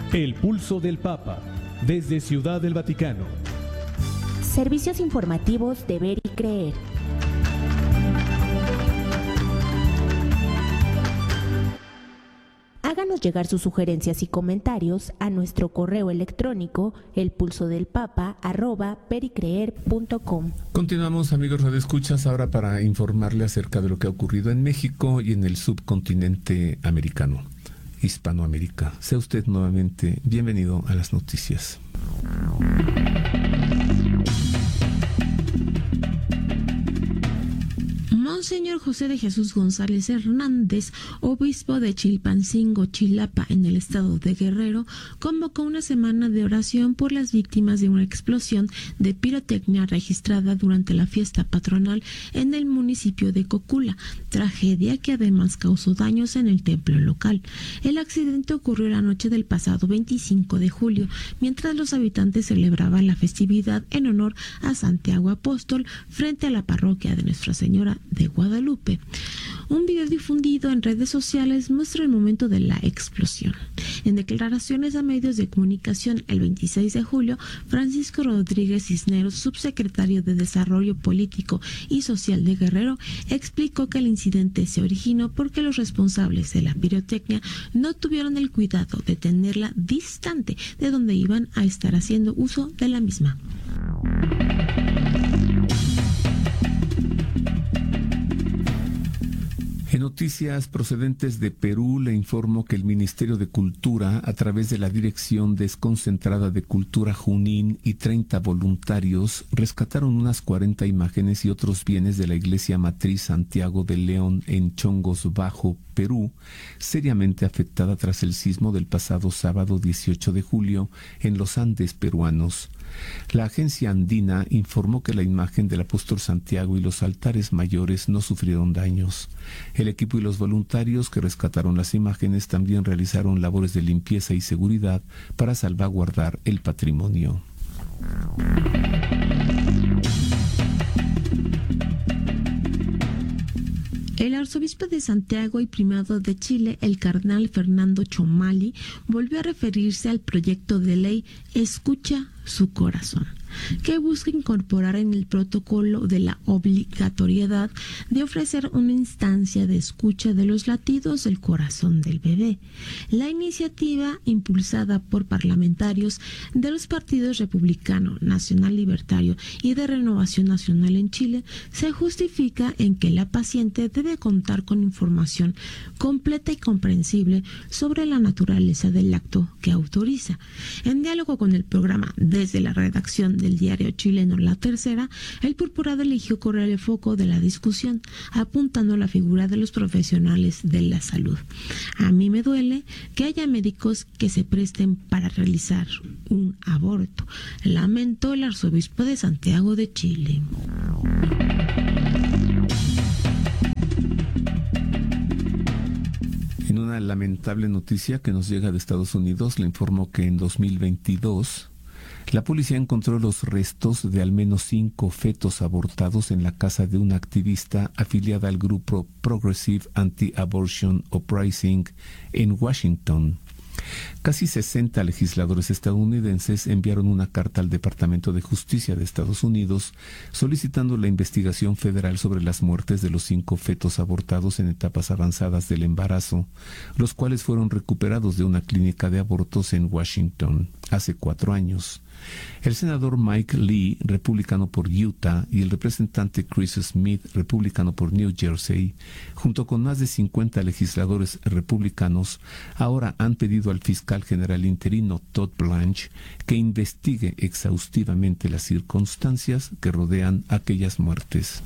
El Pulso del Papa, desde Ciudad del Vaticano. Servicios informativos de Ver y Creer. Háganos llegar sus sugerencias y comentarios a nuestro correo electrónico elpulsodelpapa@vericreer.com. Continuamos, amigos radioescuchas, ahora para informarle acerca de lo que ha ocurrido en México y en el subcontinente americano, Hispanoamérica. Sea usted nuevamente bienvenido a las noticias. Monseñor José de Jesús González Hernández, obispo de Chilpancingo, Chilapa, en el estado de Guerrero, convocó una semana de oración por las víctimas de una explosión de pirotecnia registrada durante la fiesta patronal en el municipio de Cocula, tragedia que además causó daños en el templo local. El accidente ocurrió la noche del pasado 25 de julio, mientras los habitantes celebraban la festividad en honor a Santiago Apóstol frente a la parroquia de Nuestra Señora de Guadalupe. Un video difundido en redes sociales muestra el momento de la explosión. En declaraciones a medios de comunicación el 26 de julio, Francisco Rodríguez Cisneros, subsecretario de Desarrollo Político y Social de Guerrero, explicó que el incidente se originó porque los responsables de la pirotecnia no tuvieron el cuidado de tenerla distante de donde iban a estar haciendo uso de la misma. En noticias procedentes de Perú, le informo que el Ministerio de Cultura, a través de la Dirección Desconcentrada de Cultura Junín y 30 voluntarios, rescataron unas 40 imágenes y otros bienes de la Iglesia Matriz Santiago de León en Chongos Bajo, Perú, seriamente afectada tras el sismo del pasado sábado 18 de julio en los Andes peruanos. La agencia andina informó que la imagen del apóstol Santiago y los altares mayores no sufrieron daños. El equipo y los voluntarios que rescataron las imágenes también realizaron labores de limpieza y seguridad para salvaguardar el patrimonio. El arzobispo de Santiago y primado de Chile, el cardenal Fernando Chomali, volvió a referirse al proyecto de ley Escucha su corazón, que busca incorporar en el protocolo de la obligatoriedad de ofrecer una instancia de escucha de los latidos del corazón del bebé. La iniciativa, impulsada por parlamentarios de los partidos Republicano, Nacional Libertario y de Renovación Nacional en Chile, se justifica en que la paciente debe contar con información completa y comprensible sobre la naturaleza del acto que autoriza. En diálogo con el programa Desde la redacción del diario chileno La Tercera, el purpurado eligió correr el foco de la discusión, apuntando a la figura de los profesionales de la salud. A mí me duele que haya médicos que se presten para realizar un aborto, lamentó el arzobispo de Santiago de Chile. En una lamentable noticia que nos llega de Estados Unidos, le informo que en 2022 la policía encontró los restos de al menos 5 fetos abortados en la casa de una activista afiliada al grupo Progressive Anti-Abortion Uprising en Washington. Casi 60 legisladores estadounidenses enviaron una carta al Departamento de Justicia de Estados Unidos solicitando la investigación federal sobre las muertes de los 5 fetos abortados en etapas avanzadas del embarazo, los cuales fueron recuperados de una clínica de abortos en Washington hace 4 años. El senador Mike Lee, republicano por Utah, y el representante Chris Smith, republicano por New Jersey, junto con más de 50 legisladores republicanos, ahora han pedido al fiscal general interino Todd Blanche que investigue exhaustivamente las circunstancias que rodean aquellas muertes.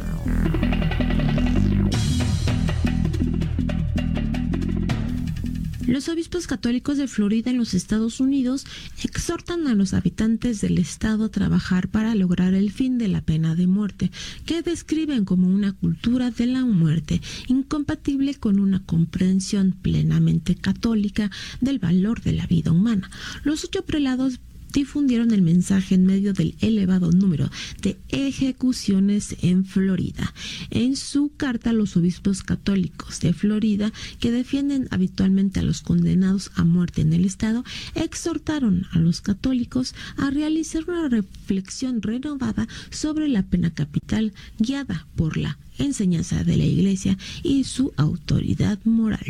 Los obispos católicos de Florida en los Estados Unidos exhortan a los habitantes del estado a trabajar para lograr el fin de la pena de muerte, que describen como una cultura de la muerte incompatible con una comprensión plenamente católica del valor de la vida humana. Los 8 prelados difundieron el mensaje en medio del elevado número de ejecuciones en Florida. En su carta, los obispos católicos de Florida, que defienden habitualmente a los condenados a muerte en el estado, exhortaron a los católicos a realizar una reflexión renovada sobre la pena capital, guiada por la enseñanza de la Iglesia y su autoridad moral.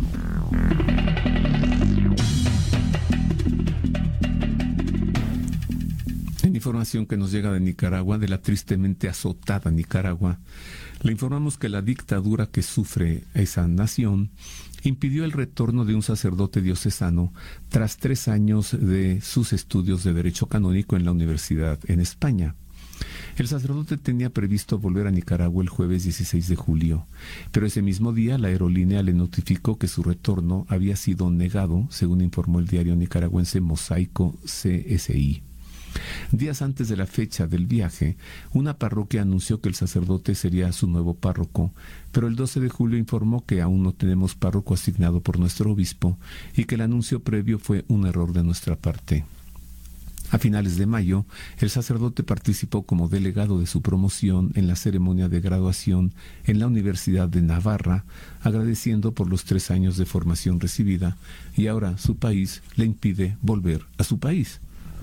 En información que nos llega de Nicaragua, de la tristemente azotada Nicaragua, le informamos que la dictadura que sufre esa nación impidió el retorno de un sacerdote diocesano tras 3 años de sus estudios de Derecho Canónico en la universidad en España. El sacerdote tenía previsto volver a Nicaragua el jueves 16 de julio, pero ese mismo día la aerolínea le notificó que su retorno había sido negado, según informó el diario nicaragüense Mosaico CSI. Días antes de la fecha del viaje, una parroquia anunció que el sacerdote sería su nuevo párroco, pero el 12 de julio informó que aún no tenemos párroco asignado por nuestro obispo y que el anuncio previo fue un error de nuestra parte. A finales de mayo, el sacerdote participó como delegado de su promoción en la ceremonia de graduación en la Universidad de Navarra, agradeciendo por los 3 años de formación recibida, y ahora su país le impide volver a su país.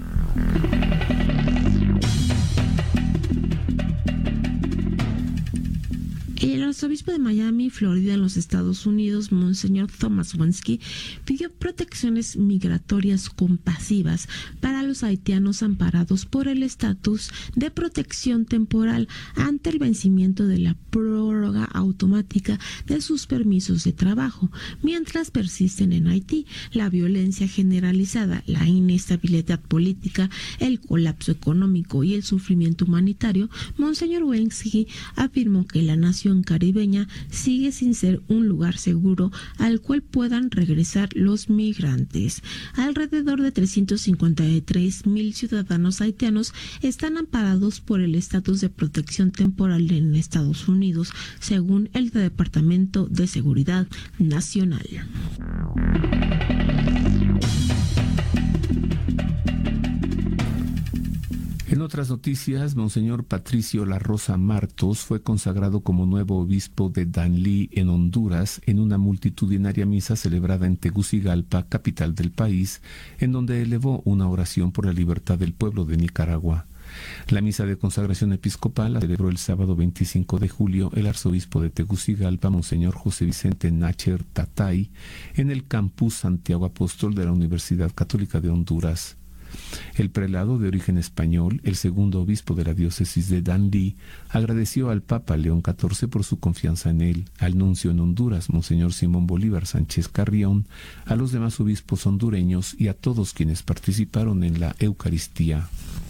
El arzobispo de Miami, Florida, en los Estados Unidos, Monseñor Thomas Wensky, pidió protecciones migratorias compasivas para los haitianos amparados por el estatus de protección temporal ante el vencimiento de la prórroga automática de sus permisos de trabajo, mientras persisten en Haití la violencia generalizada, la inestabilidad política, el colapso económico y el sufrimiento humanitario. Monseñor Wensky afirmó que la nación caribeña sigue sin ser un lugar seguro al cual puedan regresar los migrantes. Alrededor de 353,000 ciudadanos haitianos están amparados por el estatus de protección temporal en Estados Unidos, según el Departamento de Seguridad Nacional. En otras noticias, Monseñor Patricio La Rosa Martos fue consagrado como nuevo obispo de Danlí, en Honduras, en una multitudinaria misa celebrada en Tegucigalpa, capital del país, en donde elevó una oración por la libertad del pueblo de Nicaragua. La misa de consagración episcopal la celebró el sábado 25 de julio el arzobispo de Tegucigalpa, Monseñor José Vicente Nácher Tatay, en el campus Santiago Apóstol de la Universidad Católica de Honduras. El prelado, de origen español, el segundo obispo de la diócesis de Danlí, agradeció al Papa León XIV por su confianza en él, al nuncio en Honduras, Monseñor Simón Bolívar Sánchez Carrión, a los demás obispos hondureños y a todos quienes participaron en la Eucaristía.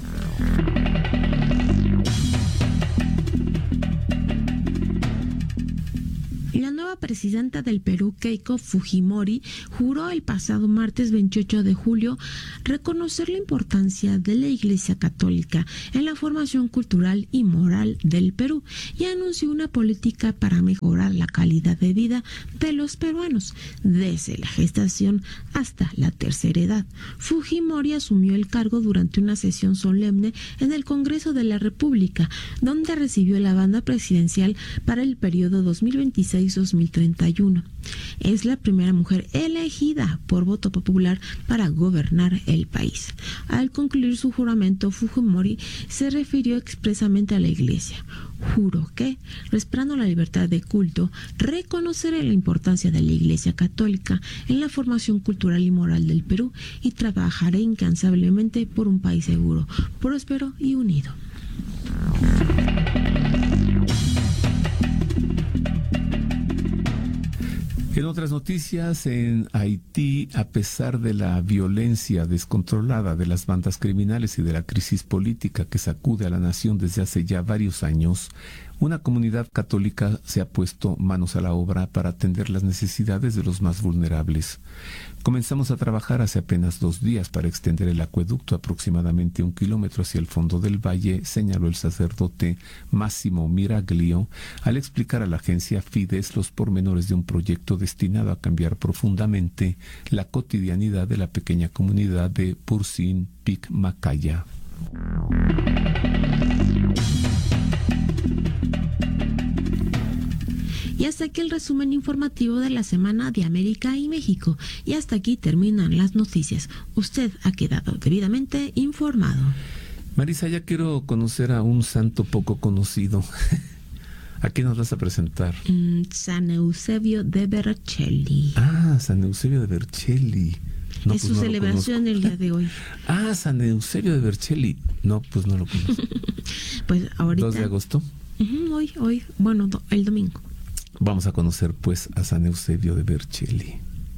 La nueva presidenta del Perú, Keiko Fujimori, juró el pasado martes 28 de julio reconocer la importancia de la Iglesia Católica en la formación cultural y moral del Perú y anunció una política para mejorar la calidad de vida de los peruanos, desde la gestación hasta la tercera edad. Fujimori asumió el cargo durante una sesión solemne en el Congreso de la República, donde recibió la banda presidencial para el periodo 2026-2031. Es la primera mujer elegida por voto popular para gobernar el país. Al concluir su juramento, Fujimori se refirió expresamente a la Iglesia. Juro que, respetando la libertad de culto, reconoceré la importancia de la Iglesia Católica en la formación cultural y moral del Perú y trabajaré incansablemente por un país seguro, próspero y unido. En otras noticias, en Haití, a pesar de la violencia descontrolada de las bandas criminales y de la crisis política que sacude a la nación desde hace ya varios años, una comunidad católica se ha puesto manos a la obra para atender las necesidades de los más vulnerables. Comenzamos a trabajar hace apenas 2 días para extender el acueducto aproximadamente 1 kilómetro hacia el fondo del valle, señaló el sacerdote Massimo Miraglio al explicar a la agencia Fides los pormenores de un proyecto destinado a cambiar profundamente la cotidianidad de la pequeña comunidad de Pursin Picmacaya. Y hasta aquí el resumen informativo de la semana de América y México. Y hasta aquí terminan las noticias. Usted ha quedado debidamente informado. Marisa, ya quiero conocer a un santo poco conocido. ¿A quién nos vas a presentar? San Eusebio de Vercelli. Ah, San Eusebio de Vercelli. No, es su celebración el día de hoy. Ah, San Eusebio de Vercelli. No, pues no lo conozco. Pues ahorita. 2 de agosto. Hoy, bueno, el domingo. Vamos a conocer pues a San Eusebio de Vercelli.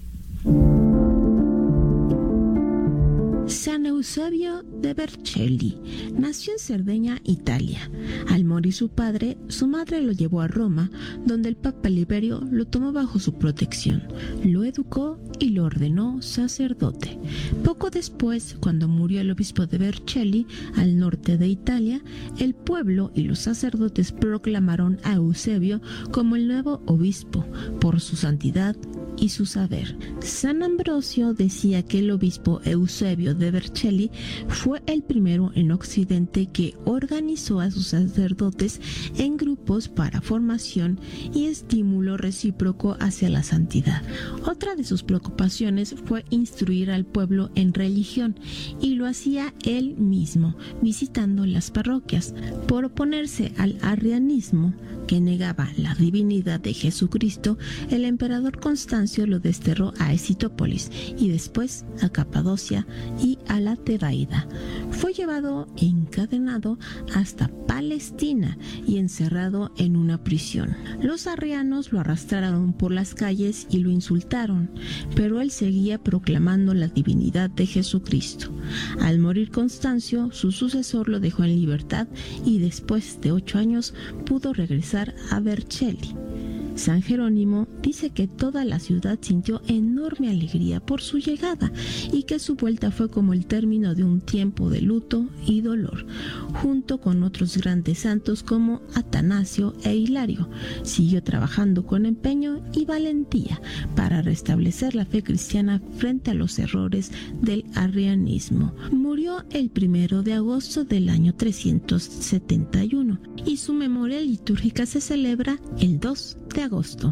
San Eusebio de Vercelli nació en Cerdeña, Italia. Al morir su padre, su madre lo llevó a Roma, donde el Papa Liberio lo tomó bajo su protección, lo educó y lo ordenó sacerdote. Poco después, cuando murió el obispo de Vercelli, al norte de Italia, el pueblo y los sacerdotes proclamaron a Eusebio como el nuevo obispo, por su santidad y su saber. San Ambrosio decía que el obispo Eusebio de Vercelli fue el primero en Occidente que organizó a sus sacerdotes en grupos para formación y estímulo recíproco hacia la santidad. Otra de sus preocupaciones fue instruir al pueblo en religión, y lo hacía él mismo, visitando las parroquias. Por oponerse al arrianismo, que negaba la divinidad de Jesucristo, el emperador Constancio lo desterró a Escitópolis y después a Capadocia y a la Tebaida. Fue llevado encadenado hasta Palestina y encerrado en una prisión. Los arrianos lo arrastraron por las calles y lo insultaron, pero él seguía proclamando la divinidad de Jesucristo. Al morir Constancio, su sucesor lo dejó en libertad y después de 8 años pudo regresar a Vercelli. San Jerónimo dice que toda la ciudad sintió enorme alegría por su llegada y que su vuelta fue como el término de un tiempo de luto y dolor. Junto con otros grandes santos como Atanasio e Hilario, siguió trabajando con empeño y valentía para restablecer la fe cristiana frente a los errores del arrianismo. Murió el 1 de agosto del año 371 y su memoria litúrgica se celebra el 2 de agosto.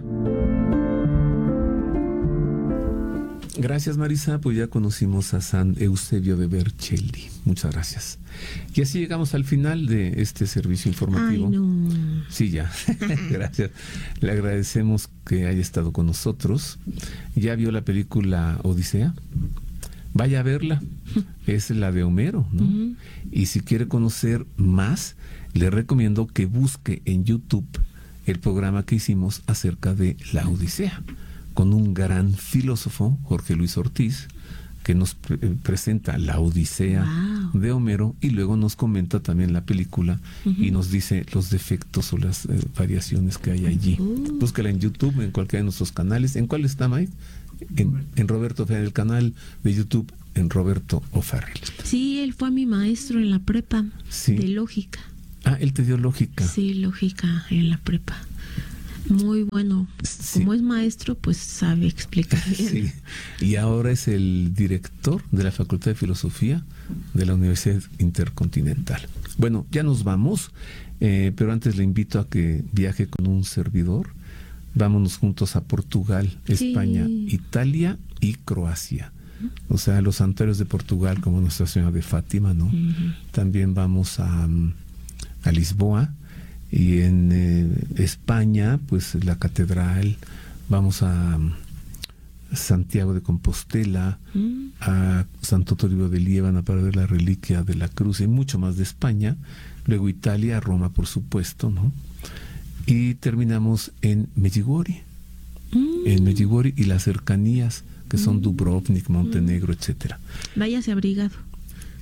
Gracias, Marisa, pues ya conocimos a San Eusebio de Vercelli. Muchas gracias. Y así llegamos al final de este servicio informativo. Ay, no. Sí, ya. Gracias. Le agradecemos que haya estado con nosotros. ¿Ya vio la película Odisea? Vaya a verla. Es la de Homero, ¿no? Uh-huh. Y si quiere conocer más, le recomiendo que busque en YouTube el programa que hicimos acerca de la Odisea, con un gran filósofo, Jorge Luis Ortiz, que nos presenta la Odisea de Homero y luego nos comenta también la película y nos dice los defectos o las variaciones que hay allí. Búsquela en YouTube, en cualquiera de nuestros canales. ¿En cuál está, Mike? En Roberto O'Farrill, el canal de YouTube en Roberto O'Farrill. Sí, él fue mi maestro en la prepa, sí, de lógica. Ah, él te dio lógica. Sí, lógica en la prepa. Muy bueno. Sí. Como es maestro, pues sabe explicar bien. Sí. Y ahora es el director de la Facultad de Filosofía de la Universidad Intercontinental. Bueno, ya nos vamos, pero antes le invito a que viaje con un servidor. Vámonos juntos a Portugal, España, sí, Italia y Croacia. O sea, los santuarios de Portugal, como Nuestra Señora de Fátima, ¿no? Uh-huh. También vamos a Lisboa, y en España pues la catedral, vamos a Santiago de Compostela, a Santo Toribio de Liébana para ver la reliquia de la cruz y mucho más de España. Luego Italia, Roma por supuesto, ¿no? Y terminamos en Medjugorje, y las cercanías que son Dubrovnik, Montenegro, etcétera. Váyase abrigado.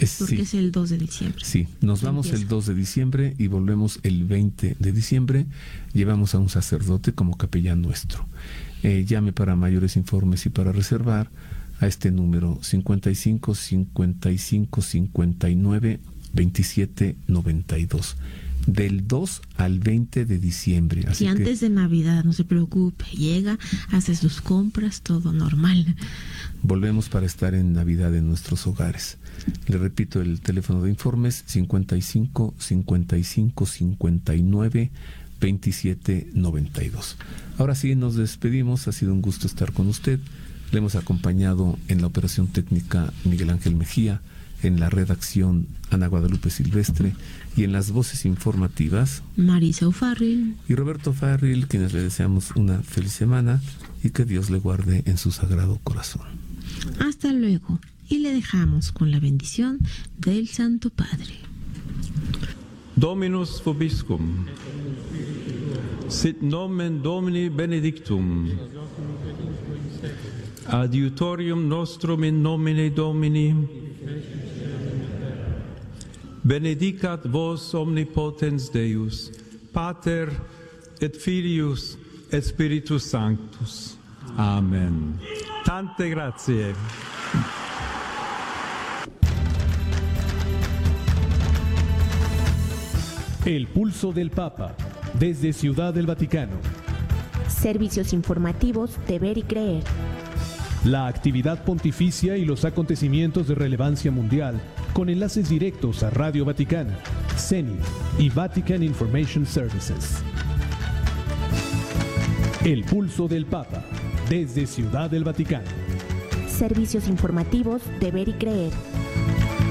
Porque sí. es el 2 de diciembre. Sí, nos vamos el 2 de diciembre y volvemos el 20 de diciembre. Llevamos a un sacerdote como capellán nuestro. Llame para mayores informes y para reservar a este número 55 55 59 27 92. Del 2 al 20 de diciembre. Así y antes de Navidad, no se preocupe, llega, hace sus compras, todo normal. Volvemos para estar en Navidad en nuestros hogares. Le repito el teléfono de informes 55 55 59 27 92. Ahora sí, nos despedimos. Ha sido un gusto estar con usted. Le hemos acompañado en la operación técnica Miguel Ángel Mejía, en la redacción Ana Guadalupe Silvestre y en las voces informativas Marisa O'Farrill y Roberto Farril, quienes le deseamos una feliz semana y que Dios le guarde en su sagrado corazón. Hasta luego, y le dejamos con la bendición del Santo Padre. Dominus vobiscum, sit nomen Domini benedictum, adiutorium nostrum in nomine Domini, benedicat vos omnipotens Deus, Pater et Filius et Spiritus Sanctus. Amen. Tante grazie. El pulso del Papa, desde Ciudad del Vaticano. Servicios informativos de Ver y Creer. La actividad pontificia y los acontecimientos de relevancia mundial, con enlaces directos a Radio Vaticana, CENI y Vatican Information Services. El pulso del Papa, desde Ciudad del Vaticano. Servicios informativos de Ver y Creer.